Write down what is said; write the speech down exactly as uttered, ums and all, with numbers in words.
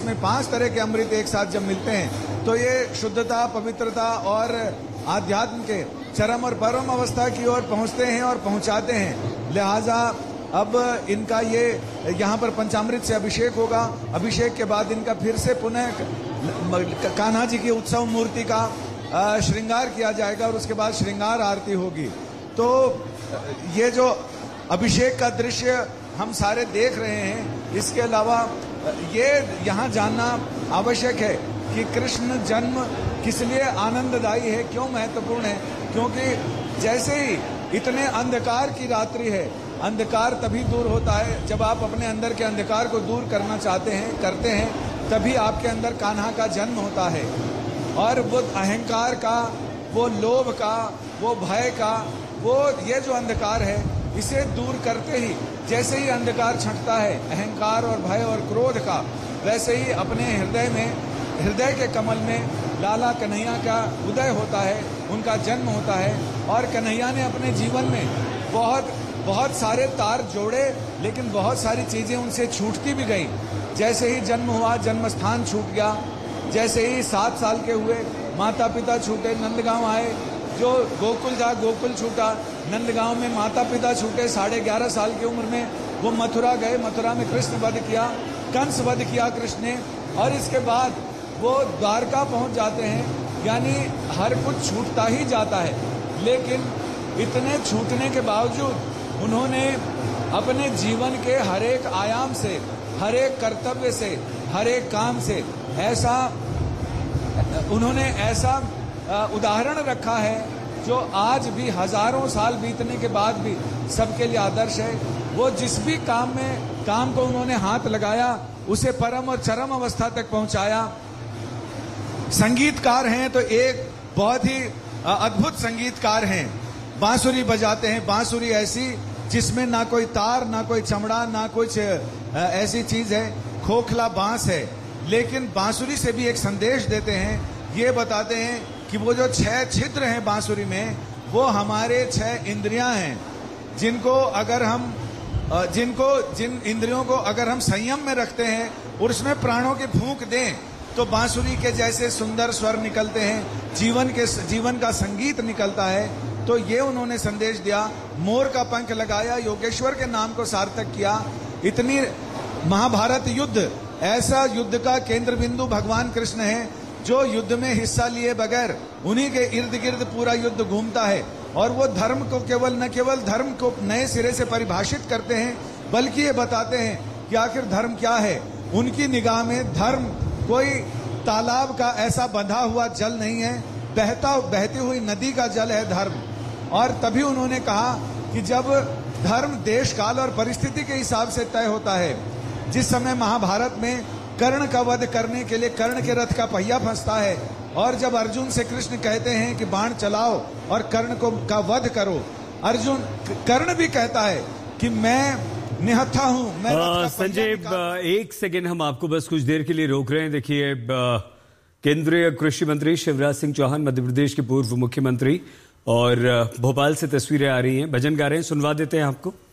जिसमें पांच तरह के अमृत एक साथ जब मिलते हैं तो ये शुद्धता, पवित्रता और आध्यात्म के चरम और परम अवस्था की ओर पहुंचते हैं और पहुंचाते हैं। लिहाजा अब इनका ये यहाँ पर पंचामृत से अभिषेक होगा। अभिषेक के बाद इनका फिर से पुनः कान्हा जी की उत्सव मूर्ति का श्रृंगार किया जाएगा और उसके बाद श्रृंगार आरती होगी। तो ये जो अभिषेक का दृश्य हम सारे देख रहे हैं, इसके अलावा ये यहाँ जानना आवश्यक है कि कृष्ण जन्म किस लिए आनंददायी है, क्यों महत्वपूर्ण है। क्योंकि जैसे ही इतने अंधकार की रात्रि है, अंधकार तभी दूर होता है जब आप अपने अंदर के अंधकार को दूर करना चाहते हैं, करते हैं, तभी आपके अंदर कान्हा का जन्म होता है। और वो अहंकार का, वो लोभ का, वो भय का, वो ये जो अंधकार है, इसे दूर करते ही जैसे ही अंधकार छंटता है अहंकार और भय और क्रोध का, वैसे ही अपने हृदय में, हृदय के कमल में लाला कन्हैया का उदय होता है, उनका जन्म होता है। और कन्हैया ने अपने जीवन में बहुत बहुत सारे तार जोड़े, लेकिन बहुत सारी चीजें उनसे छूटती भी गई। जैसे ही जन्म हुआ, जन्म स्थान छूट गया। जैसे ही सात साल के हुए, माता पिता छूटे, नंदगांव आए, जो गोकुल था गोकुल छूटा, नंदगांव में माता पिता छूटे। साढ़े ग्यारह साल की उम्र में वो मथुरा गए, मथुरा में कृष्ण वध किया, कंस वध किया कृष्ण ने। और इसके बाद वो द्वारका पहुंच जाते हैं। यानी हर कुछ छूटता ही जाता है, लेकिन इतने छूटने के बावजूद उन्होंने अपने जीवन के हर एक आयाम से, हर एक कर्तव्य से, हर एक काम से ऐसा उन्होंने ऐसा उदाहरण रखा है जो आज भी हजारों साल बीतने के बाद भी सबके लिए आदर्श है। वो जिस भी काम में काम को उन्होंने हाथ लगाया, उसे परम और चरम अवस्था तक पहुंचाया। संगीतकार हैं तो एक बहुत ही अद्भुत संगीतकार हैं, बांसुरी बजाते हैं। बांसुरी ऐसी जिसमें ना कोई तार, ना कोई चमड़ा, ना कुछ ऐसी चीज है, खोखला बांस है, लेकिन बांसुरी से भी एक संदेश देते हैं। ये बताते हैं कि वो जो छह छिद्र हैं बांसुरी में, वो हमारे छह इंद्रियां हैं, जिनको अगर हम जिनको जिन इंद्रियों को अगर हम संयम में रखते हैं और उसमें प्राणों की फूंक दें तो बांसुरी के जैसे सुंदर स्वर निकलते हैं, जीवन के जीवन का संगीत निकलता है। तो ये उन्होंने संदेश दिया। मोर का पंख लगाया, योगेश्वर के नाम को सार्थक किया। इतनी महाभारत युद्ध, ऐसा युद्ध का केंद्र बिंदु भगवान कृष्ण है, जो युद्ध में हिस्सा लिए बगैर उन्हीं के इर्द गिर्द पूरा युद्ध घूमता है। और वो धर्म को केवल न केवल धर्म को नए सिरे से परिभाषित करते हैं, बल्कि ये बताते हैं कि आखिर धर्म क्या है। उनकी निगाह में धर्म कोई तालाब का ऐसा बंधा हुआ जल नहीं है, बहता बहती हुई नदी का जल है धर्म। और तभी उन्होंने कहा कि जब धर्म देश काल और परिस्थिति के हिसाब से तय होता है, जिस समय महाभारत में कर्ण का वध करने के लिए कर्ण के रथ का पहिया फंसता है, और जब अर्जुन से कृष्ण कहते हैं कि बाण चलाओ और कर्ण को का वध करो, अर्जुन कर्ण भी कहता है कि मैं निहत्था हूं, मैं आ, संजय एक सेकेंड, हम आपको बस कुछ देर के लिए रोक रहे हैं। देखिए, केंद्रीय कृषि मंत्री शिवराज सिंह चौहान, मध्य प्रदेश के पूर्व मुख्यमंत्री, और भोपाल से तस्वीरें आ रही हैं, भजन गा रहे हैं, सुनवा देते हैं आपको।